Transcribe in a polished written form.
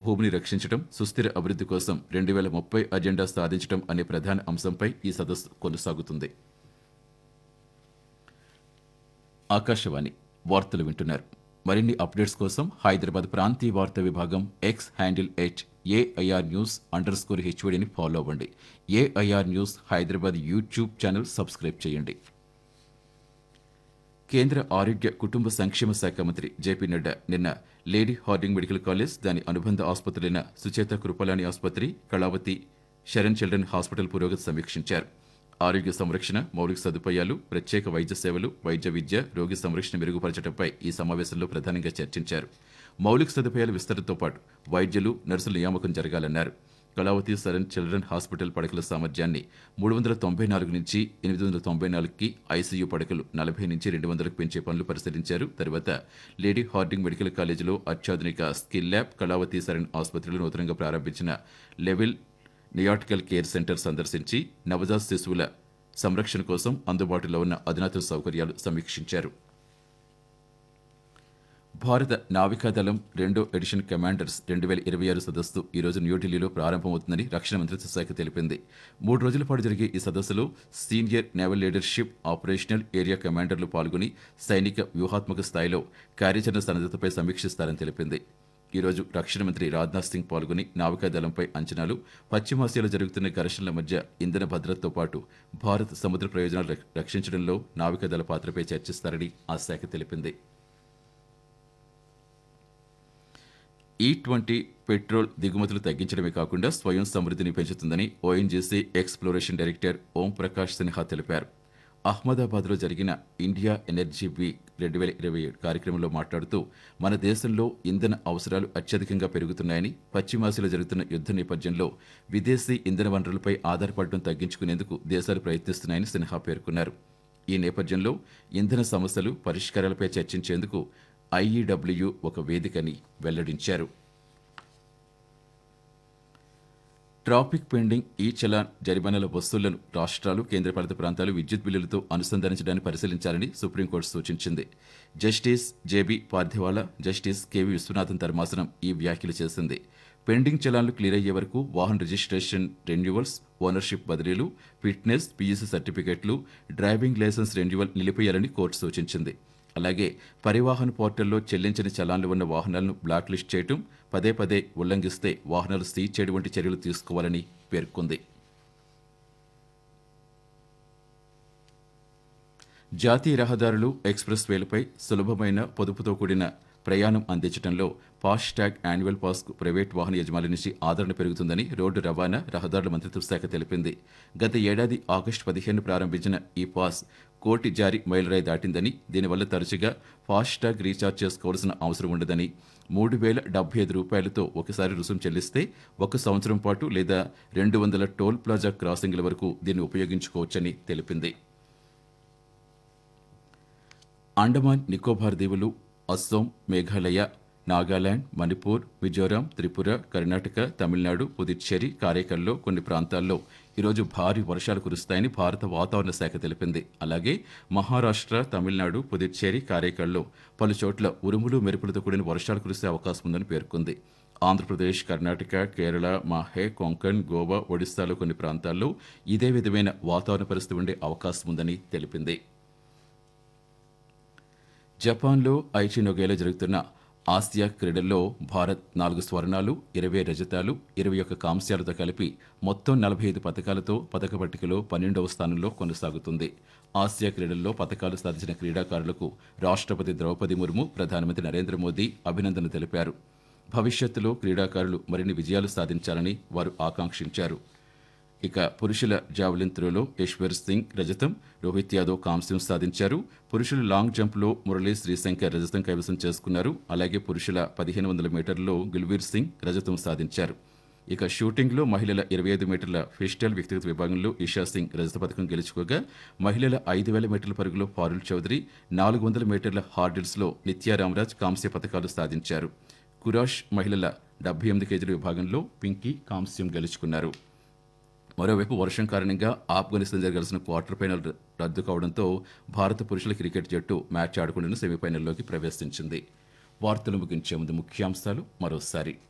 భూమిని రక్షించడం, సుస్థిర అభివృద్ధి కోసం 2030 అజెండా సాధించడం అనే ప్రధాన అంశంపై ఈ సదస్సు కొనసాగుతుంది. ఆకాశవాణి వార్తలు వింటున్నారు. మరిన్ని అప్డేట్స్ కోసం హైదరాబాద్ ప్రాంతీయ వార్తా విభాగం ఎక్స్ హ్యాండిల్ @AIR News_HODని ఫాలో అవ్వండి. AIR news Hyderabad YouTube channel subscribe చేయండి. కేంద్ర ఆరోగ్య కుటుంబ సంక్షేమ శాఖ మంత్రి జేపీ నడ్డా నిన్న లేడీ హార్డింగ్ మెడికల్ కాలేజ్, దాని అనుబంధ ఆసుపత్రులైన సుచేత కృపలాని ఆసుపత్రి, కళావతి శరణ్ చిల్డ్రన్ హాస్పిటల్ పురోగతి సమీక్షించారు. ఆరోగ్య సంరక్షణ, మౌలిక సదుపాయాలు, ప్రత్యేక వైద్య సేవలు, వైద్య విద్య, రోగి సంరక్షణ మెరుగుపరచడంపై ఈ సమావేశంలో ప్రధానంగా చర్చించారు. మౌలిక సదుపాయాల విస్తరణతో పాటు వైద్యులు, నర్సుల నియామకం జరగాలన్నారు. కళావతి శరణ్ చిల్డ్రన్ హాస్పిటల్ పడకల సామర్థ్యాన్ని 394 నుంచి 894కి, ఐసీయూ పడకలు 40 నుంచి 200కు పెంచే పనులు పరిశీలించారు. తర్వాత లేడీ హార్డింగ్ మెడికల్ కాలేజీలో అత్యాధునిక స్కిల్ ల్యాబ్, కళావతి శరణ్ ఆసుపత్రిలో నూతనంగా ప్రారంభించిన లెవెల్ నియాటికల్ కేర్ సెంటర్ సందర్శించి నవజాత శిశువుల సంరక్షణ కోసం అందుబాటులో ఉన్న అధునాతన సౌకర్యాలు సమీక్షించారు. భారత నావికాదళం 2వ ఎడిషన్ కమాండర్స్ 2026 సదస్సు ఈరోజు న్యూఢిల్లీలో ప్రారంభమవుతుందని రక్షణ మంత్రిత్వ శాఖ తెలిపింది. 3 రోజుల పాటు జరిగే ఈ సదస్సులో senior naval leadership, operational area కమాండర్లు పాల్గొని సైనిక వ్యూహాత్మక స్థాయిలో కార్యాచరణ సన్నద్ధతపై సమీక్షిస్తారని తెలిపింది. ఈరోజు రక్షణ మంత్రి రాజ్నాథ్ సింగ్ పాల్గొని నావికాదళంపై అంచనాలు, పశ్చిమాసియాలో జరుగుతున్న ఘర్షణల మధ్య ఇంధన భద్రతతో పాటు భారత్ సముద్ర ప్రయోజనాలు రక్షించడంలో నావికాదళ పాత్రపై చర్చిస్తారని ఆ శాఖ తెలిపింది. E20 పెట్రోల్ దిగుమతులు తగ్గించడమే కాకుండా స్వయం సమృద్ధిని పెంచుతుందని ONGC exploration director Om Prakash Sinha తెలిపారు. అహ్మదాబాద్లో జరిగిన ఇండియా ఎనర్జీ వీక్ 2027 కార్యక్రమంలో మాట్లాడుతూ మన దేశంలో ఇంధన అవసరాలు అత్యధికంగా పెరుగుతున్నాయని, పశ్చిమాసియాలో జరుగుతున్న యుద్ధ నేపథ్యంలో విదేశీ ఇంధన వనరులపై ఆధారపడడం తగ్గించుకునేందుకు దేశాలు ప్రయత్నిస్తున్నాయని సిన్హా పేర్కొన్నారు. ఈ నేపథ్యంలో ఇంధన సమస్యలు, పరిష్కారాలపై చర్చించేందుకు IEW ఒక వేదికని వెల్లడించారు. ట్రాఫిక్ పెండింగ్, చలాన్ జరిమానాల వసూళ్లను రాష్ట్రాలు, కేంద్రపాలిత ప్రాంతాలు విద్యుత్ బిల్లులతో అనుసంధానించడాన్ని పరిశీలించాలని సుప్రీంకోర్టు సూచించింది. Justice JB Pardiwala, justice KV Viswanathan ధర్మాసనం ఈ వ్యాఖ్యలు చేసింది. పెండింగ్ చలాన్లు క్లియర్ అయ్యే వరకు వాహన రిజిస్ట్రేషన్ రెన్యువల్స్, ఓనర్షిప్ బదిలీలు, ఫిట్నెస్, పీయూసీ సర్టిఫికెట్లు, డ్రైవింగ్ లైసెన్స్ రెన్యువల్ నిలిపేయాలని కోర్టు సూచించింది. అలాగే పరివాహన్ పోర్టల్లో చెల్లించని చలాన్లు ఉన్న వాహనాలను బ్లాక్ లిస్ట్ చేయడం, పదే పదే ఉల్లంఘిస్తే వాహనాలు సీజ్ చేయడం వంటి చర్యలు తీసుకోవాలని పేర్కొంది. జాతీయ రహదారులు, ఎక్స్ప్రెస్ వేలపై సులభమైన, పొదుపుతో కూడిన ప్రయాణం అందించడంలో ఫాస్టాగ్ యాన్యువల్ పాస్కు ప్రైవేట్ వాహన యజమానుల నుంచి ఆదరణ పెరుగుతుందని రోడ్డు రవాణా, రహదారుల మంత్రిత్వ శాఖ తెలిపింది. గత ఏడాది ఆగస్టు 15 ప్రారంభించిన ఈ పాస్ 1 కోటి జారీ మైలురాయి దాటిందని, దీనివల్ల తరచుగా ఫాస్టాగ్ రీఛార్జ్ చేసుకోవాల్సిన అవసరం ఉండదని, $3,075 ఒకసారి రుసుము చెల్లిస్తే 1 సంవత్సరం పాటు లేదా 200 టోల్ ప్లాజా క్రాసింగ్ల వరకు దీన్ని ఉపయోగించుకోవచ్చని తెలిపింది. అండమాన్ నికోబార్ దీవులు, అస్సోం, మేఘాలయ, నాగాలాండ్, మణిపూర్, మిజోరాం, త్రిపుర, కర్ణాటక, తమిళనాడు, పుదుచ్చేరి, కారైకల్లో కొన్ని ప్రాంతాల్లో ఈరోజు భారీ వర్షాలు కురుస్తాయని భారత వాతావరణ శాఖ తెలిపింది. అలాగే మహారాష్ట్ర, తమిళనాడు, పుదుచ్చేరి, కారైకల్లో పలు చోట్ల ఉరుములు, మెరుపులతో కూడిన వర్షాలు కురిసే అవకాశం ఉందని పేర్కొంది. ఆంధ్రప్రదేశ్, కర్ణాటక, కేరళ, మాహే, కొంకణ్, గోవా, ఒడిశాలో కొన్ని ప్రాంతాల్లో ఇదే విధమైన వాతావరణ పరిస్థితి ఉండే అవకాశం ఉందని తెలిపింది. జపాన్లో ఐచి నొగేలో జరుగుతున్న ఆసియా క్రీడల్లో భారత్ 4 స్వర్ణాలు, 20 రజతాలు, 21 కాంస్యాలతో కలిపి మొత్తం 45 పతకాలతో పతక పట్టికలో 12వ స్థానంలో కొనసాగుతుంది. ఆసియా క్రీడల్లో పతకాలు సాధించిన క్రీడాకారులకు రాష్ట్రపతి ద్రౌపది ముర్ము, ప్రధానమంత్రి నరేంద్ర మోదీ అభినందనలు తెలిపారు. భవిష్యత్తులో క్రీడాకారులు మరిన్ని విజయాలు సాధించాలని వారు ఆకాంక్షించారు. ఇక పురుషుల జావెలిన్ త్రోలో యశ్వర్ సింగ్ రజతం, రోహిత్ యాదవ్ కాంస్యం సాధించారు. పురుషుల లాంగ్ జంప్లో మురళీ శ్రీశంకర్ రజతం కైవసం చేసుకున్నారు. అలాగే పురుషుల 1500 మీటర్లలో గుల్వీర్ సింగ్ రజతం సాధించారు. ఇక షూటింగ్లో మహిళల 25 మీటర్ల పిస్టల్ వ్యక్తిగత విభాగంలో ఇషా సింగ్ రజత పథకం గెలుచుకోగా, మహిళల 5000 మీటర్ల పరుగులో పారుల్ చౌదరి, 400 మీటర్ల హార్డిల్స్లో నిత్యా రామరాజ్ కాంస్య పథకాలు సాధించారు. కురాష్ మహిళల 78 కేజీల విభాగంలో పింకీ కాంస్యం గెలుచుకున్నారు. మరోవైపు వర్షం కారణంగా ఆఫ్ఘనిస్తాన్ జరగాల్సిన క్వార్టర్ ఫైనల్ రద్దు కావడంతో భారత పురుషుల క్రికెట్ జట్టు మ్యాచ్ ఆడకుండా సెమీఫైనల్లోకి ప్రవేశించింది. వార్తలు ముగించే ముందు ముఖ్యాంశాలు మరోసారి.